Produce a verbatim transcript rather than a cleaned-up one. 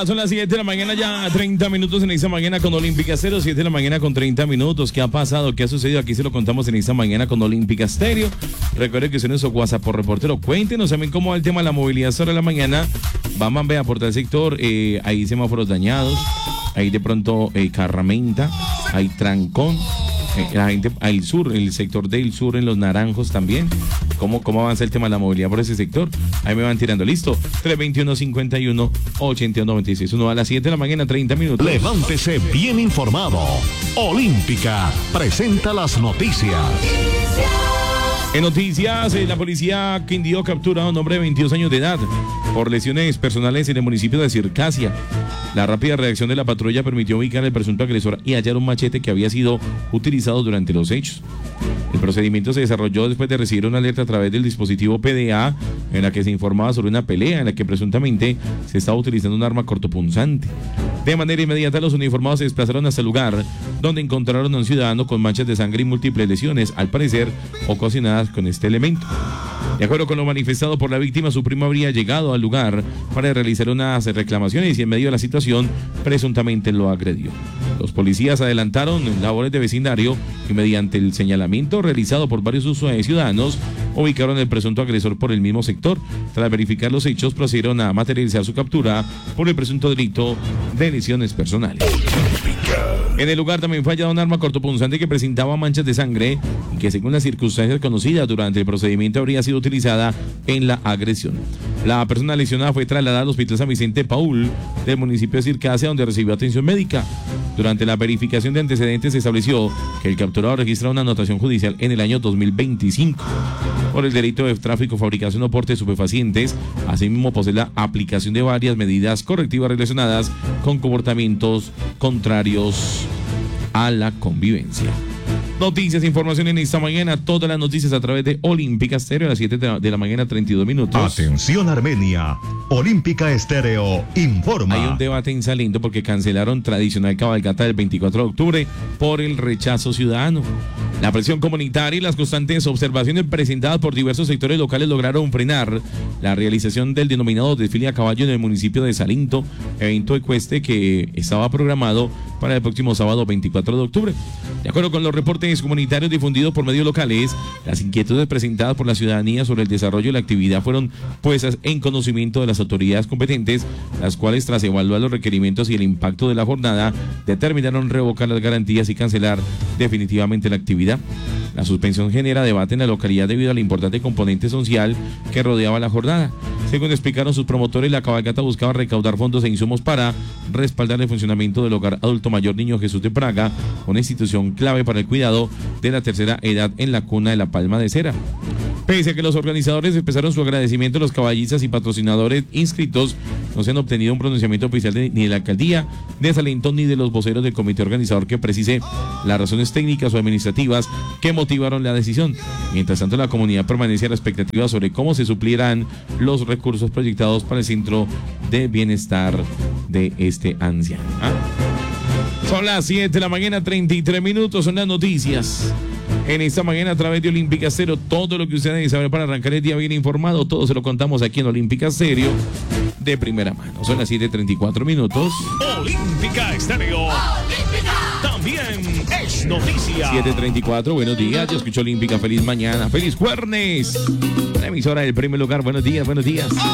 Son las siete de la mañana, ya treinta minutos en esta mañana con Olímpica Estéreo. siete de la mañana con treinta minutos. ¿Qué ha pasado? ¿Qué ha sucedido? Aquí se lo contamos en esta mañana con Olímpica Estéreo. Recuerde que usted es nuestro WhatsApp por reportero. Cuéntenos también cómo va el tema de la movilidad sobre la mañana. Vamos a ver por tal sector. Eh, hay semáforos dañados. Hay de pronto eh, carramenta. Hay trancón. Eh, la gente al sur, el sector del sur en Los Naranjos también. ¿Cómo, cómo avanza el tema de la movilidad por ese sector? Ahí me van tirando. Listo. tres veintiuno, cincuenta y uno, ochenta y uno, noventa y seis. Uno a las siete de la mañana, treinta minutos. Levántese bien informado. Olímpica presenta las noticias. En noticias, eh, la policía Quindío captura a un hombre de veintidós años de edad por lesiones personales en el municipio de Circasia. La rápida reacción de la patrulla permitió ubicar al presunto agresor y hallar un machete que había sido utilizado durante los hechos. El procedimiento se desarrolló después de recibir una alerta a través del dispositivo P D A en la que se informaba sobre una pelea en la que presuntamente se estaba utilizando un arma cortopunzante. De manera inmediata, los uniformados se desplazaron hasta el lugar, donde encontraron a un ciudadano con manchas de sangre y múltiples lesiones, al parecer ocasionadas con este elemento. De acuerdo con lo manifestado por la víctima, su primo habría llegado al lugar para realizar unas reclamaciones y en medio de la situación presuntamente lo agredió. Los policías adelantaron labores de vecindario y mediante el señalamiento realizado por varios ciudadanos ubicaron al presunto agresor por el mismo sector. Tras verificar los hechos, procedieron a materializar su captura por el presunto delito de lesiones personales. En el lugar también fue hallada un arma cortopunzante que presentaba manchas de sangre y que, según las circunstancias conocidas durante el procedimiento, habría sido utilizada en la agresión. La persona lesionada fue trasladada al Hospital San Vicente Paul del municipio de Circasia, donde recibió atención médica. Durante la verificación de antecedentes se estableció que el capturado registra una anotación judicial en el año dos mil veinticinco por el delito de tráfico, fabricación o porte de estupefacientes. Asimismo, posee la aplicación de varias medidas correctivas relacionadas con comportamientos contrarios a la convivencia. Noticias, información en esta mañana, todas las noticias a través de Olímpica Estéreo a las siete de la mañana, treinta y dos minutos. Atención Armenia, Olímpica Estéreo informa. Hay un debate en Salento porque cancelaron tradicional cabalgata del veinticuatro de octubre por el rechazo ciudadano. La presión comunitaria y las constantes observaciones presentadas por diversos sectores locales lograron frenar la realización del denominado desfile a caballo en el municipio de Salento, evento ecuestre que estaba programado para el próximo sábado veinticuatro de octubre. De acuerdo con los reportes comunitarios difundidos por medios locales, las inquietudes presentadas por la ciudadanía sobre el desarrollo de la actividad fueron puestas en conocimiento de las autoridades competentes, las cuales, tras evaluar los requerimientos y el impacto de la jornada, determinaron revocar las garantías y cancelar definitivamente la actividad. La suspensión genera debate en la localidad debido al importante componente social que rodeaba la jornada. Según explicaron sus promotores, la cabalgata buscaba recaudar fondos e insumos para respaldar el funcionamiento del Hogar Adulto Mayor Niño Jesús de Praga, una institución clave para el cuidado de la tercera edad en la Cuna de la Palma de Cera. Pese a que los organizadores expresaron su agradecimiento a los caballistas y patrocinadores inscritos, no se han obtenido un pronunciamiento oficial de, ni de la alcaldía de Salento ni de los voceros del comité organizador que precise las razones técnicas o administrativas que motivaron la decisión. Mientras tanto, la comunidad permanece a la expectativa sobre cómo se suplirán los recursos proyectados para el centro de bienestar de este anciano. ¿Ah? Son las siete de la mañana, treinta y tres minutos, son las noticias. En esta mañana a través de Olímpica Estéreo, todo lo que ustedes deben saber para arrancar el día bien informado, todo se lo contamos aquí en Olímpica Estéreo de primera mano. Son las siete treinta y cuatro minutos. Olímpica Estéreo. Olímpica. También es noticia. siete treinta y cuatro, buenos días. Yo escucho Olímpica, feliz mañana, feliz jueves. La emisora del primer lugar, buenos días, buenos días.